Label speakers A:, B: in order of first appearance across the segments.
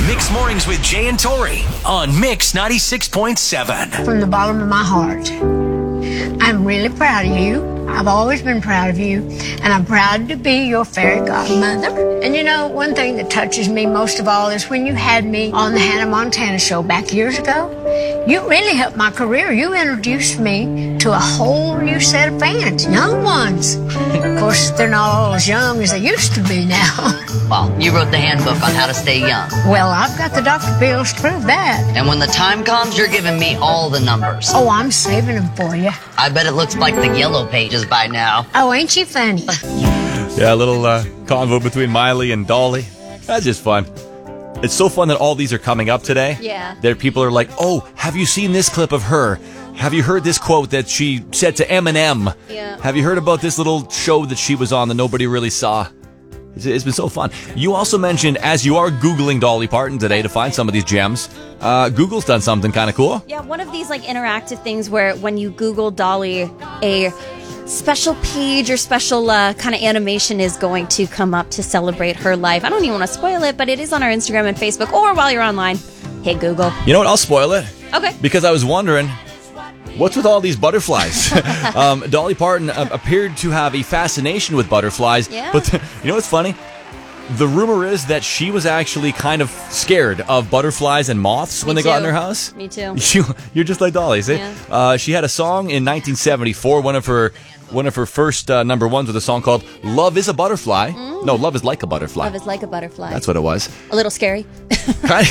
A: Mix Mornings with Jay and Tori on Mix 96.7.
B: From the bottom of my heart, I'm really proud of you. I've always been proud of you, and I'm proud to be your fairy godmother. And you know, one thing that touches me most of all is when you had me on the Hannah Montana show back years ago. You really helped my career. You introduced me to a whole new set of fans, young ones. Of course, they're not all as young as they used to be now.
C: Well, you wrote the handbook on how to stay young.
B: Well, I've got the doctor bills to prove that.
C: And when the time comes, you're giving me all the numbers.
B: Oh, I'm saving them for you.
C: I bet it looks like the yellow pages by now.
B: Oh, ain't you funny?
D: Yeah, a little convo between Miley and Dolly. That's just fun. It's so fun that all these are coming up today.
E: Yeah.
D: That people are like, oh, have you seen this clip of her? Have you heard this quote that she said to Eminem?
E: Yeah.
D: Have you heard about this little show that she was on that nobody really saw? It's been so fun. You also mentioned, as you are Googling Dolly Parton today to find some of these gems, Google's done something kind of cool.
E: Yeah, one of these like interactive things where when you Google Dolly, a special page or special kind of animation is going to come up to celebrate her life. I don't even want to spoil it, but it is on our Instagram and Facebook, or while you're online, hey Google.
D: You know what? I'll spoil it.
E: Okay.
D: Because I was wondering, what's with all these butterflies? Dolly Parton appeared to have a fascination with butterflies.
E: Yeah.
D: But you know what's funny? The rumor is that she was actually kind of scared of butterflies and moths when they got in her house.
E: Me too.
D: You're just like Dolly, see?
E: Yeah.
D: She had a song in 1974, one of her first number ones, with a song called "Love Is a Butterfly." No, "Love Is Like a Butterfly."
E: Love is like a butterfly.
D: That's what it was.
E: A little scary.
D: Kind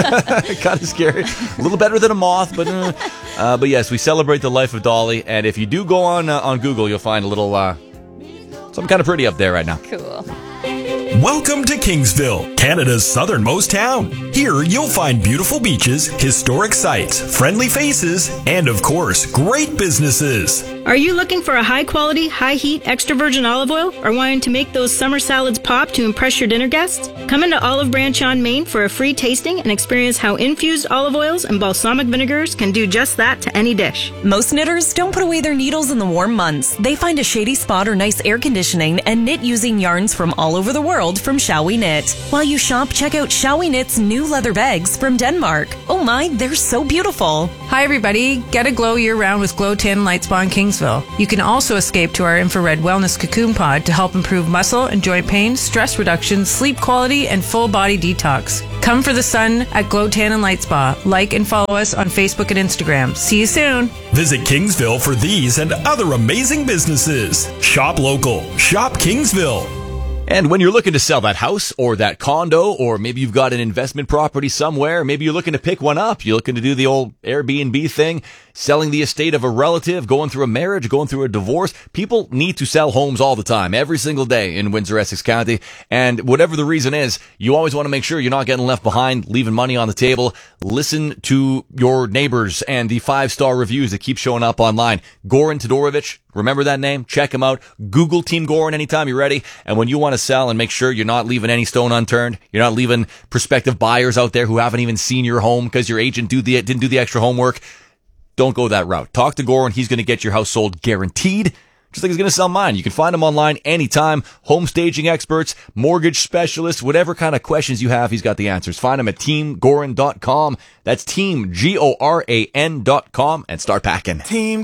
D: of scary. A little better than a moth, but yes, we celebrate the life of Dolly. And if you do go on Google, you'll find a little something kind of pretty up there right now.
E: Cool.
A: Welcome to Kingsville, Canada's southernmost town. Here you'll find beautiful beaches, historic sites, friendly faces, and of course, great businesses.
F: Are you looking for a high-quality, high-heat, extra virgin olive oil, or wanting to make those summer salads pop to impress your dinner guests? Come into Olive Branch on Main for a free tasting and experience how infused olive oils and balsamic vinegars can do just that to any dish.
G: Most knitters don't put away their needles in the warm months. They find a shady spot or nice air conditioning and knit using yarns from all over the world from Shall We Knit. While you shop, check out Shall We Knit's new leather bags from Denmark. Oh my, they're so beautiful.
H: Hi everybody, get a glow year-round with Glow 10 Light Spa in Kingsville. You can also escape to our infrared wellness cocoon pod to help improve muscle and joint pain, stress reduction, sleep quality, and full body detox. Come for the sun at Glow Tan and Light Spa. Like and follow us on Facebook and Instagram. See you soon.
A: Visit Kingsville for these and other amazing businesses. Shop local. Shop Kingsville.
D: And when you're looking to sell that house or that condo, or maybe you've got an investment property somewhere, maybe you're looking to pick one up, you're looking to do the old Airbnb thing, selling the estate of a relative, going through a marriage, going through a divorce. People need to sell homes all the time, every single day in Windsor, Essex County. And whatever the reason is, you always want to make sure you're not getting left behind, leaving money on the table. Listen to your neighbors and the 5-star reviews that keep showing up online. Goran Todorovic, remember that name? Check him out. Google Team Goran anytime you're ready. And when you want to sell and make sure you're not leaving any stone unturned, you're not leaving prospective buyers out there who haven't even seen your home because your agent didn't do the extra homework, don't go that route. Talk to Goran. He's going to get your house sold guaranteed, just like he's going to sell mine. You can find him online anytime. Home staging experts, mortgage specialists, whatever kind of questions you have, he's got the answers. Find him at teamgoran.com. That's team, Goran.com, and start packing.
A: Team